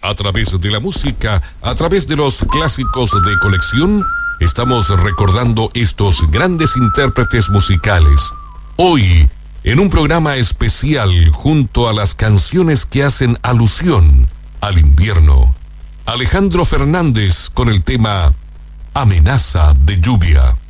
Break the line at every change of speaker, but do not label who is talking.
A través de la música, a través de los clásicos de colección, estamos recordando estos grandes intérpretes musicales. Hoy, en un programa especial junto a las canciones que hacen alusión al invierno. Alejandro Fernández con el tema Amenaza de lluvia.